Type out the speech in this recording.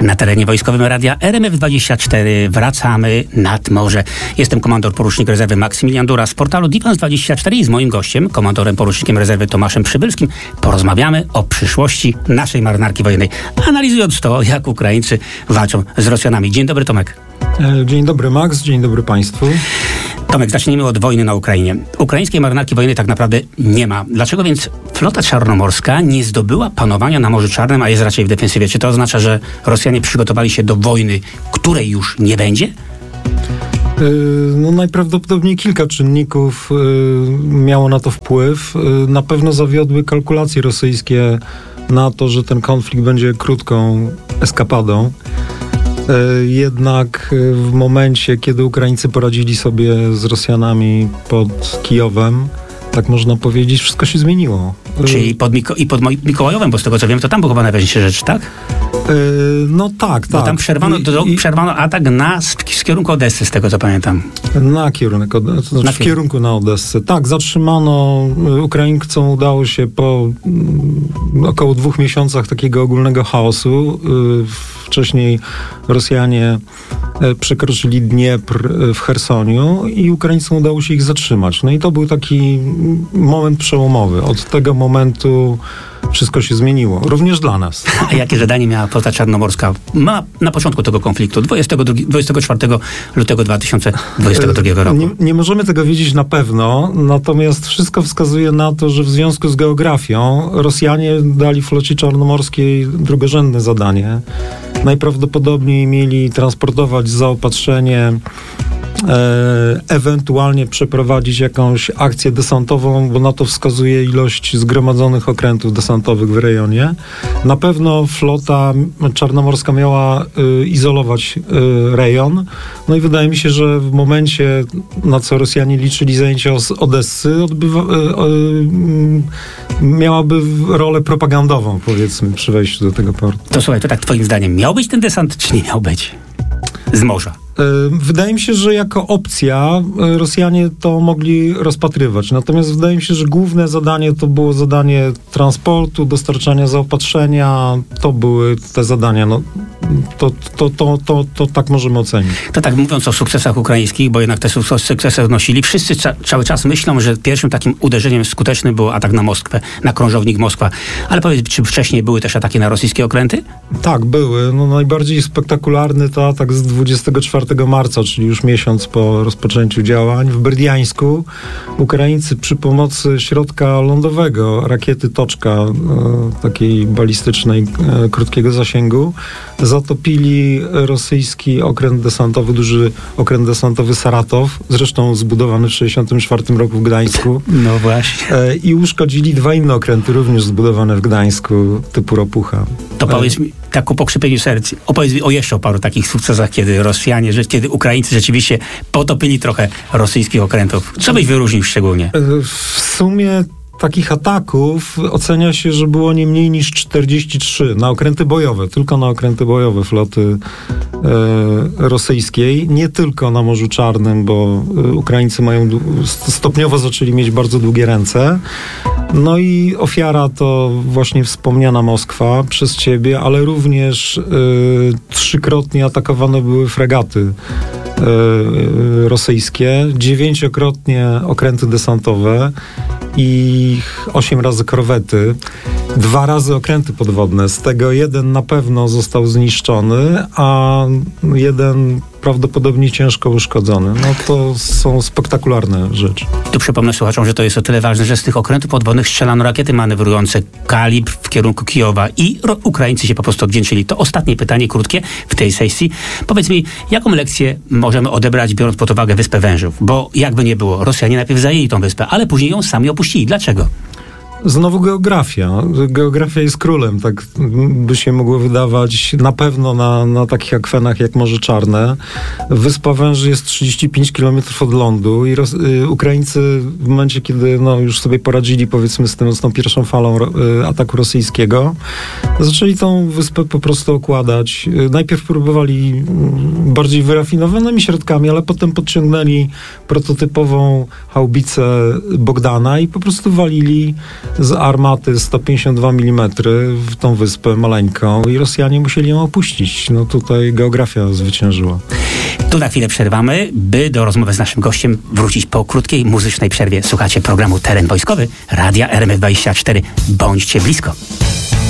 Na terenie wojskowym radia RMF24 wracamy nad morze. Jestem komandor porucznik rezerwy Maksymilian Dura z portalu Defense24 i z moim gościem, komandorem porucznikiem rezerwy Tomaszem Przybylskim, porozmawiamy o przyszłości naszej marynarki wojennej, analizując to, jak Ukraińcy walczą z Rosjanami. Dzień dobry, Tomek. Dzień dobry, Max. Dzień dobry Państwu. Tomek, zacznijmy od wojny na Ukrainie. Ukraińskiej marynarki wojennej tak naprawdę nie ma. Dlaczego więc flota czarnomorska nie zdobyła panowania na Morzu Czarnym, a jest raczej w defensywie? Czy to oznacza, że Rosjanie przygotowali się do wojny, której już nie będzie? No najprawdopodobniej kilka czynników miało na to wpływ. Na pewno zawiodły kalkulacje rosyjskie na to, że ten konflikt będzie krótką eskapadą. Jednak w momencie, kiedy Ukraińcy poradzili sobie z Rosjanami pod Kijowem, tak można powiedzieć, wszystko się zmieniło. Czyli pod Mikołajowem, bo z tego co wiem, to tam była chyba najważniejsza rzecz, tak? No tak. Bo tam przerwano atak z kierunku Odessy, z tego co pamiętam. W kierunku na Odessę. Tak, zatrzymano. Ukraińcom udało się po około 2 miesiącach takiego ogólnego chaosu. Wcześniej Rosjanie przekroczyli Dniepr w Chersoniu i Ukraińcom udało się ich zatrzymać. No i to był taki moment przełomowy. Od tego momentu wszystko się zmieniło, również dla nas. A jakie zadanie miała flota czarnomorska na początku tego konfliktu, 24 lutego 2022 roku? Nie możemy tego wiedzieć na pewno, natomiast wszystko wskazuje na to, że w związku z geografią Rosjanie dali flocie czarnomorskiej drugorzędne zadanie. Najprawdopodobniej mieli transportować zaopatrzenie, ewentualnie przeprowadzić jakąś akcję desantową, bo na to wskazuje ilość zgromadzonych okrętów desantowych w rejonie. Na pewno flota czarnomorska miała izolować rejon. No i wydaje mi się, że w momencie, na co Rosjanie liczyli zajęcia z Odessy, miałaby rolę propagandową, powiedzmy, przy wejściu do tego portu. To słuchaj, to tak twoim zdaniem miał być ten desant, czy nie miał być? Z morza. Wydaje mi się, że jako opcja Rosjanie to mogli rozpatrywać. Natomiast wydaje mi się, że główne zadanie to było zadanie transportu, dostarczania zaopatrzenia. To były te zadania. No, to tak możemy ocenić. To tak mówiąc o sukcesach ukraińskich, bo jednak te sukcesy odnosili. Wszyscy cały czas myślą, że pierwszym takim uderzeniem skutecznym był atak na Moskwę, na krążownik Moskwa. Ale powiedz, czy wcześniej były też ataki na rosyjskie okręty? Tak, były. No, najbardziej spektakularny to atak z 24 marca, czyli już miesiąc po rozpoczęciu działań. W Berdiańsku Ukraińcy przy pomocy środka lądowego, rakiety Toczka, takiej balistycznej, krótkiego zasięgu, zatopili rosyjski okręt desantowy, duży okręt desantowy Saratow, zresztą zbudowany w 1964 roku w Gdańsku. No właśnie. I uszkodzili 2 inne okręty, również zbudowane w Gdańsku, typu Ropucha. To powiedz mi, tak po pokrzypieniu serc, opowiedz mi jeszcze o paru takich sukcesach, kiedy Ukraińcy rzeczywiście potopili trochę rosyjskich okrętów. Co byś wyróżnił szczególnie? W sumie takich ataków ocenia się, że było nie mniej niż 43 na okręty bojowe, tylko na okręty bojowe floty rosyjskiej, nie tylko na Morzu Czarnym, bo Ukraińcy stopniowo zaczęli mieć bardzo długie ręce. No i ofiara to właśnie wspomniana Moskwa przez ciebie, ale również 3-krotnie atakowane były fregaty rosyjskie, 9-krotnie okręty desantowe i 8 razy korwety, 2 razy okręty podwodne. Z tego 1 na pewno został zniszczony, a 1 prawdopodobnie ciężko uszkodzony. No to są spektakularne rzeczy. Tu przypomnę słuchaczom, że to jest o tyle ważne, że z tych okrętów podwodnych strzelano rakiety manewrujące Kalibr w kierunku Kijowa i Ukraińcy się po prostu odwdzięczyli. To ostatnie pytanie, krótkie w tej sesji. Powiedz mi, jaką lekcję możemy odebrać, biorąc pod uwagę Wyspę Wężów? Bo jakby nie było, Rosjanie najpierw zajęli tą wyspę, ale później ją sami opuścili. Dlaczego? Znowu geografia. Geografia jest królem, tak by się mogło wydawać, na pewno na takich akwenach jak Morze Czarne. Wyspa Węży jest 35 km od lądu i Ukraińcy w momencie, kiedy już sobie poradzili, powiedzmy, z tą pierwszą falą ataku rosyjskiego, zaczęli tą wyspę po prostu okładać. Najpierw próbowali bardziej wyrafinowanymi środkami, ale potem podciągnęli prototypową haubicę Bogdana i po prostu walili z armaty 152 mm w tą wyspę maleńką i Rosjanie musieli ją opuścić. No tutaj geografia zwyciężyła. Tu na chwilę przerwamy, by do rozmowy z naszym gościem wrócić po krótkiej muzycznej przerwie. Słuchacie programu Teren Wojskowy, Radia RMF24. Bądźcie blisko.